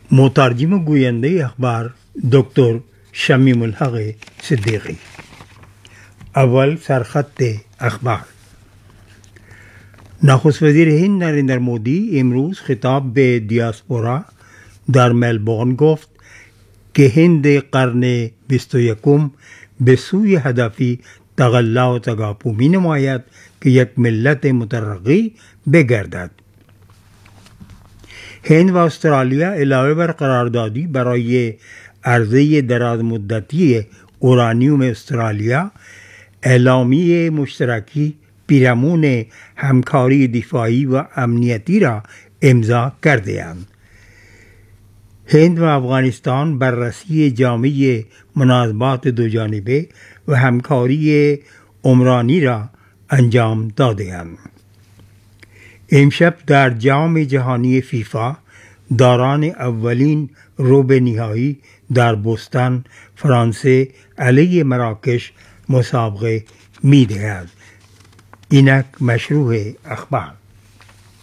مترجم و گوینده اخبار دکتر شمیم الحق صدیقی. اول سرخط اخبار. نخست وزیر هند نریندر مودی امروز خطاب به دیاسپورا در ملبورن گفت که هند قرن 21 به سوی هدفی تقلا و تکاپو می نماید که یک ملت مترقی بگردد. هند و استرالیا علاوه بر قراردادی برای عرضه دراز مدتی اورانیوم استرالیا، اعلامیه مشترکی پیرامون همکاری دفاعی و امنیتی را امضا کرده‌اند. هند و افغانستان بررسی جامع مناسبات دوجانبه و همکاری عمرانی را انجام داده‌اند. امشب در جام جهانی فیفا داران اولین ربع نهایی در بوستون فرانسه علیه مراکش مسابقه می دهد. اینک مشروع اخبار.